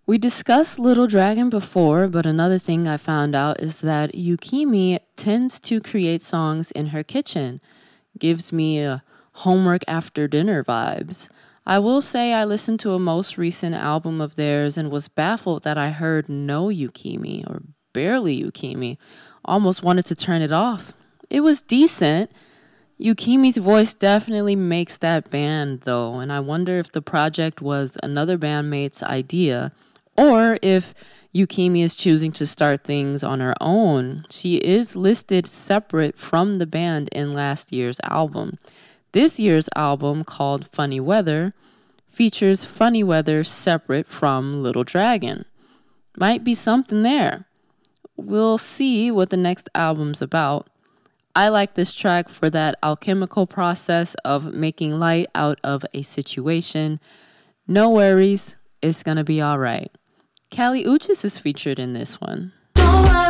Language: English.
We discussed Little Dragon before, but another thing I found out is that Yukimi tends to create songs in her kitchen. Gives me a homework after dinner vibes. I will say I listened to a most recent album of theirs and was baffled that I heard no Yukimi or barely Yukimi. Almost wanted to turn it off. It was decent. Yukimi's voice definitely makes that band, though, and I wonder if the project was another bandmate's idea or if Yukimi is choosing to start things on her own. She is listed separate from the band in last year's album. This year's album, called Funny Weather, features Funny Weather separate from Little Dragon. Might be something there. We'll see what the next album's about. I like this track for that alchemical process of making light out of a situation. No worries, it's gonna be alright. Kali Uchis is featured in this one.